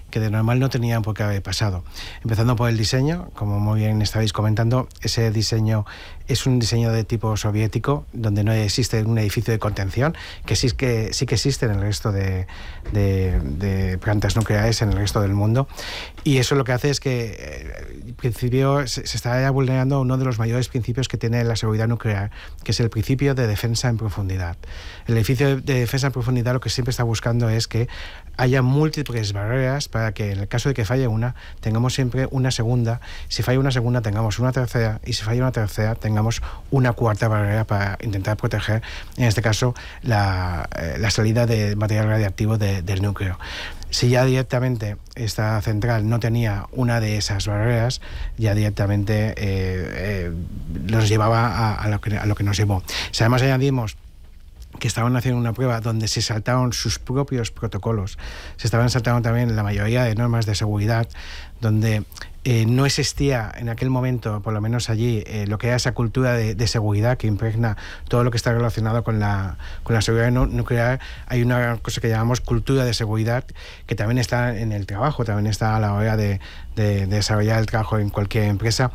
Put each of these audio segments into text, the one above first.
que de normal no tenían por qué haber pasado. Empezando por el diseño, como muy bien estabais comentando, ese diseño es un diseño de tipo soviético, donde no existe un edificio de contención, que sí que existe en el resto de plantas nucleares en el resto del mundo. Y eso lo que hace es que, en principio, se está vulnerando uno de los mayores principios que tiene la seguridad nuclear, que es el principio de defensa en profundidad. El edificio de defensa en profundidad lo que siempre está buscando es que haya múltiples barreras para que en el caso de que falle una, tengamos siempre una segunda. Si falla una segunda, tengamos una tercera. Y si falla una tercera, tengamos una cuarta barrera para intentar proteger, en este caso, la salida de material radiactivo del núcleo. Si ya directamente esta central no tenía una de esas barreras, ya directamente nos llevaba a lo que nos llevó. Si además añadimos que estaban haciendo una prueba donde se saltaron sus propios protocolos, se estaban saltando también la mayoría de normas de seguridad, donde no existía en aquel momento, por lo menos allí, lo que era esa cultura de seguridad que impregna todo lo que está relacionado con la seguridad nuclear. Hay una cosa que llamamos cultura de seguridad, que también está en el trabajo, también está a la hora de desarrollar el trabajo en cualquier empresa.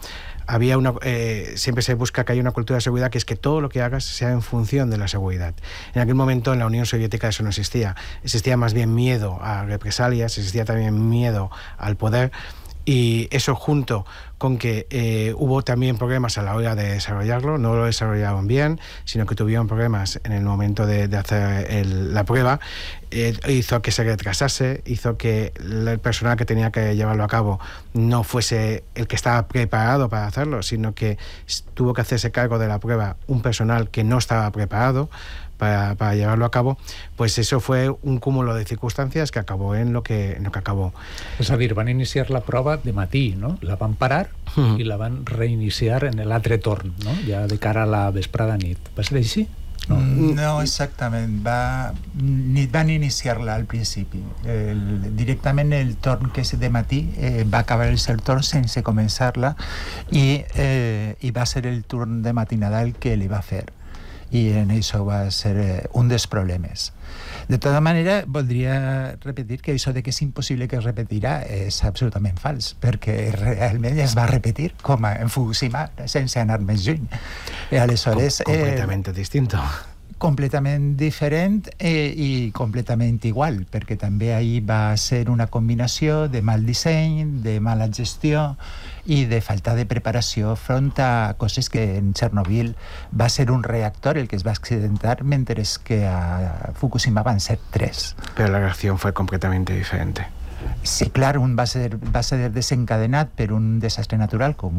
Siempre se busca que haya una cultura de seguridad, que es que todo lo que hagas sea en función de la seguridad. En aquel momento en la Unión Soviética eso no existía. Existía más bien miedo a represalias, existía también miedo al poder, y eso junto con que hubo también problemas a la hora de desarrollarlo, no lo desarrollaron bien, sino que tuvieron problemas en el momento de hacer la prueba, hizo que se retrasase, hizo que el personal que tenía que llevarlo a cabo no fuese el que estaba preparado para hacerlo, sino que tuvo que hacerse cargo de la prueba un personal que no estaba preparado para llevarlo a cabo. Pues eso fue un cúmulo de circunstancias que acabó en lo que acabó. És a dir, van iniciar la prova de matí, no? La van parar i la van reiniciar en l'altre torn, no? Ja de cara a la vesprada nit. Va ser així? No exactament. Van iniciar-la al principi. Directament el torn que és de matí va acabar el seu torn sense començar-la i va ser el torn de matinada el que li va fer. I en això va ser un dels problemes. De tota manera, voldria repetir que això de que és impossible que es repetirà és absolutament fals, perquè realment es va repetir, com en Fukushima, sense anar més lluny. Aleshores, completamente distinto. Completament diferent i completament igual, perquè també ahir va ser una combinació de mal disseny, de mala gestió i de falta de preparació front a coses que en Chernobyl va ser un reactor el que es va accidentar, mentre que a Fukushima van ser 3. Pero la reacción fue completamente diferente. Sí, clar, un va ser desencadenat per un desastre natural com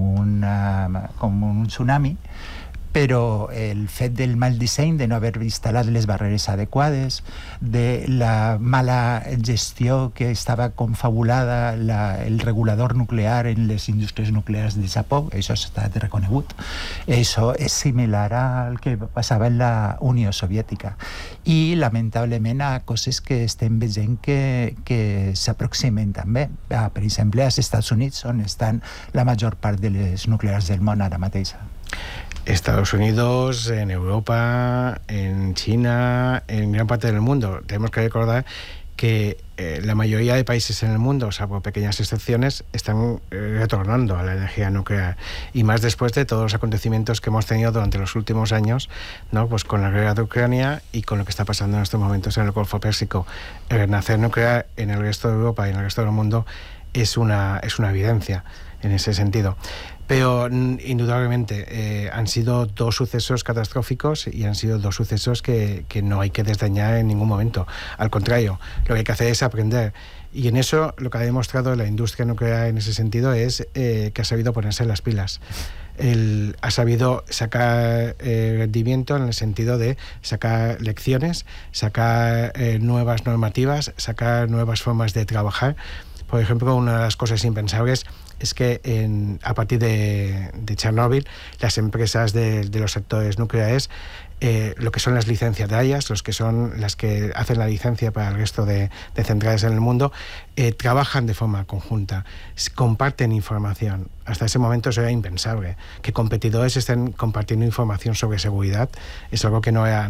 un tsunami, però el fet del mal disseny, de no haver instal·lat les barreres adequades, de la mala gestió que estava confabulada el regulador nuclear en les indústries nuclears de Japó, això ha estat reconegut. Això és similar al que passava en la Unió Soviètica. I, lamentablement, a coses que estem veient que s'aproximen també. Per exemple, als Estats Units, on estan la major part de les nuclears del món ara mateix. Estados Unidos, en Europa, en China, en gran parte del mundo. Tenemos que recordar que la mayoría de países en el mundo, salvo pequeñas excepciones, están retornando a la energía nuclear, y más después de todos los acontecimientos que hemos tenido durante los últimos años, ¿no? Pues con la guerra de Ucrania y con lo que está pasando en estos momentos en el Golfo Pérsico. El renacer nuclear en el resto de Europa y en el resto del mundo es una evidencia en ese sentido. Pero indudablemente han sido dos sucesos catastróficos y han sido dos sucesos que no hay que desdeñar en ningún momento. Al contrario, lo que hay que hacer es aprender. Y en eso lo que ha demostrado la industria nuclear en ese sentido es que ha sabido ponerse las pilas. Ha sabido sacar rendimiento en el sentido de sacar lecciones, sacar nuevas normativas, sacar nuevas formas de trabajar. Por ejemplo, una de las cosas impensables es que a partir de Chernóbil, las empresas de los sectores nucleares, lo que son las licenciatarias, los que son las que hacen la licencia para el resto de centrales en el mundo, trabajan de forma conjunta, comparten información. Hasta ese momento eso era impensable. Que competidores estén compartiendo información sobre seguridad es algo que no era